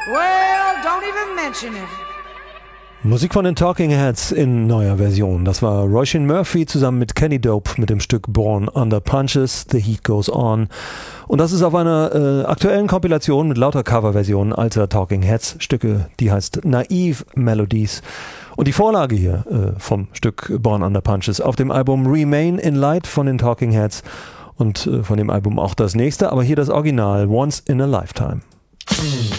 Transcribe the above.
Well, don't even mention it. Musik von den Talking Heads in neuer Version. Das war Roisin Murphy zusammen mit Kenny Dope mit dem Stück Born Under Punches, The Heat Goes On. Und das ist auf einer aktuellen Kompilation mit lauter Coverversionen alter Talking Heads Stücke, die heißt Naive Melodies. Und die Vorlage hier vom Stück Born Under Punches auf dem Album Remain in Light von den Talking Heads und von dem Album auch das nächste, aber hier das Original Once in a Lifetime.